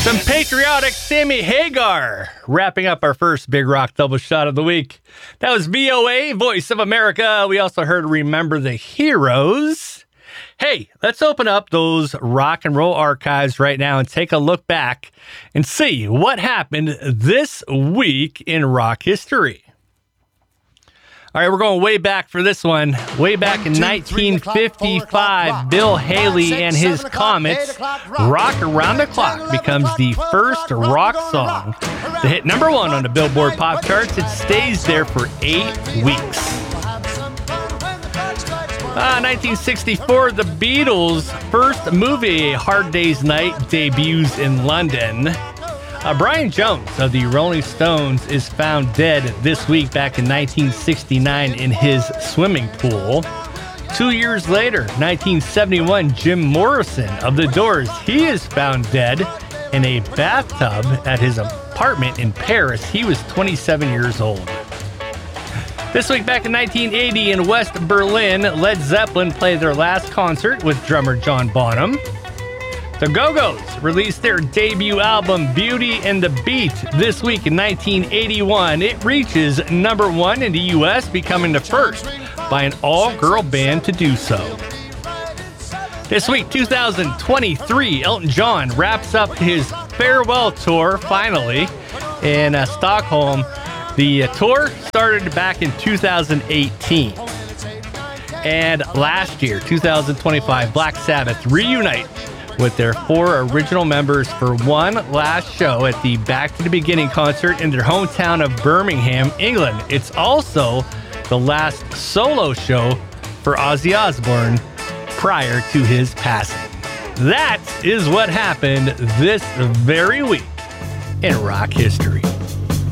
Some patriotic Sammy Hagar, wrapping up our first Big Rock double shot of the week. That was VOA, Voice of America. We also heard Remember the Heroes. Hey, let's open up those rock and roll archives right now and take a look back and see what happened this week in rock history. All right, we're going way back for this one. Way back in 1955, Bill Haley and his Comets' Rock Around the Clock becomes the first rock song to hit number one on the Billboard Pop charts. It stays there for 8 weeks. 1964, the Beatles' first movie, A Hard Day's Night, debuts in London. Brian Jones of the Rolling Stones is found dead this week back in 1969 in his swimming pool. 2 years later, 1971, Jim Morrison of The Doors, he is found dead in a bathtub at his apartment in Paris. He was 27 years old. This week back in 1980 in West Berlin, Led Zeppelin played their last concert with drummer John Bonham. The Go-Go's released their debut album, Beauty and the Beat, this week in 1981. It reaches number one in the U.S., becoming the first by an all-girl band to do so. This week, 2023, Elton John wraps up his farewell tour, finally, in Stockholm. The tour started back in 2018. And last year, 2025, Black Sabbath reunite with their 4 original members for one last show at the Back to the Beginning concert in their hometown of Birmingham, England. It's also the last solo show for Ozzy Osbourne prior to his passing. That is what happened this very week in rock history.